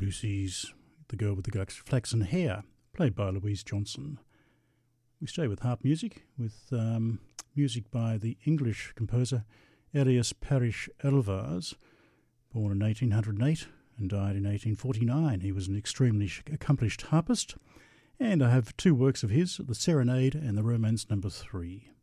Lucy's The Girl with the Flaxen Hair, played by Louise Johnson. We stay with harp music, with music by the English composer Elias Parish Elvars, born in 1808 and died in 1849. He was an extremely accomplished harpist, and I have two works of his, The Serenade and The Romance No. 3.